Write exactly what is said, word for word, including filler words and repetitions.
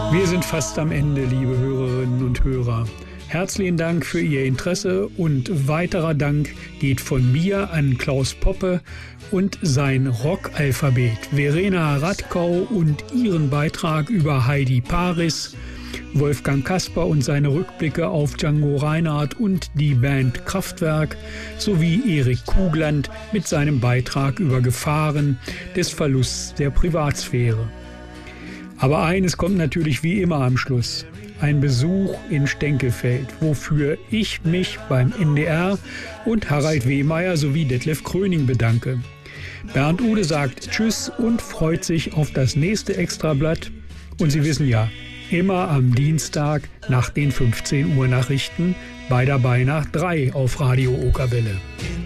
Wir sind fast am Ende, liebe Hörerinnen und Hörer. Herzlichen Dank für Ihr Interesse und weiterer Dank geht von mir an Klaus Poppe und sein Rockalphabet, Verena Radkau und ihren Beitrag über Heidi Paris, Wolfgang Kasper und seine Rückblicke auf Django Reinhardt und die Band Kraftwerk sowie Erik Kugland mit seinem Beitrag über Gefahren des Verlusts der Privatsphäre. Aber eines kommt natürlich wie immer am Schluss. Ein Besuch in Stenkefeld, wofür ich mich beim N D R und Harald Wehmeier sowie Detlef Kröning bedanke. Bernd Ude sagt Tschüss und freut sich auf das nächste Extrablatt. Und Sie wissen ja, immer am Dienstag nach den fünfzehn Uhr Nachrichten bei dabei nach drei auf Radio Okerwelle.